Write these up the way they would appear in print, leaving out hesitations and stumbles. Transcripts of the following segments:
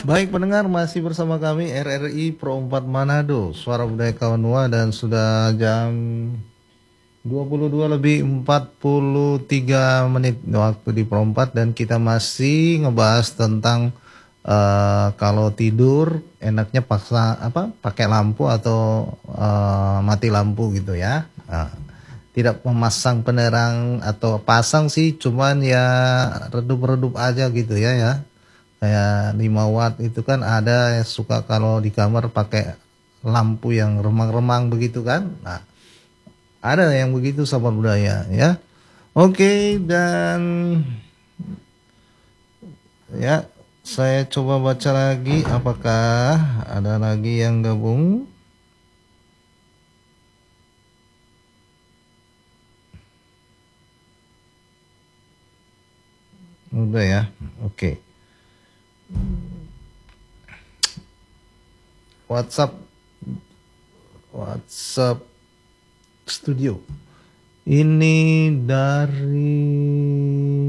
Baik pendengar, masih bersama kami RRI Pro 4 Manado, Suara Budaya Kawanua, dan sudah jam 22 lebih 43 menit waktu di Pro 4, dan kita masih ngebahas tentang kalau tidur enaknya pakai lampu atau mati lampu gitu ya. Nah, tidak memasang penerang atau pasang sih, cuman ya redup-redup aja gitu ya. Kayak 5 watt itu kan ada yang suka kalau di kamar pakai lampu yang remang-remang begitu kan. Nah, ada yang begitu sahabat budaya ya. Oke, dan ya saya coba baca lagi apakah ada lagi yang gabung. Udah ya. Oke. WhatsApp studio. Ini dari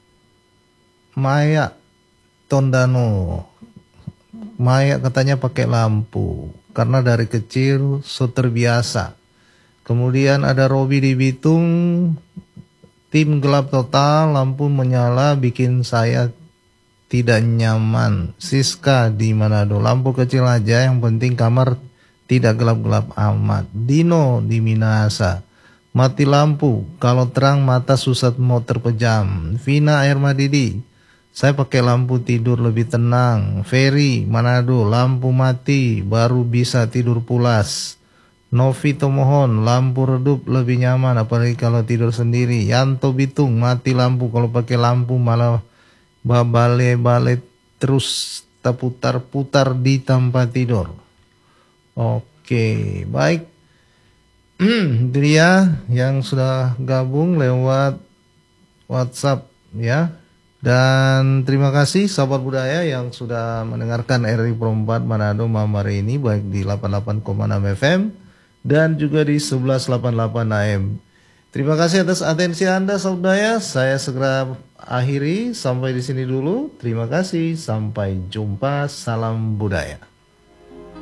Maya Tondano. Maya katanya pakai lampu karena dari kecil so terbiasa. Kemudian ada Robi di Bitung, tim gelap total, lampu menyala bikin saya tidak nyaman. Siska di Manado, lampu kecil aja yang penting kamar tidak gelap-gelap amat. Dino di Minasa, mati lampu, kalau terang mata susah mau terpejam. Vina Air Madidi, saya pakai lampu tidur lebih tenang. Ferry Manado, lampu mati baru bisa tidur pulas. Novi Tomohon, lampu redup lebih nyaman apalagi kalau tidur sendiri. Yanto Bitung, mati lampu, kalau pakai lampu malah bale-bale terus terputar-putar di tempat tidur. Oke, baik. Itu dia yang sudah gabung lewat WhatsApp ya. Dan terima kasih sahabat budaya yang sudah mendengarkan RRI Pro 4 Manado malam hari ini, baik di 88,6 FM dan juga di 1188 AM. Terima kasih atas atensi Anda sahabat budaya. Saya segera akhiri sampai di sini dulu. Terima kasih, sampai jumpa. Salam budaya.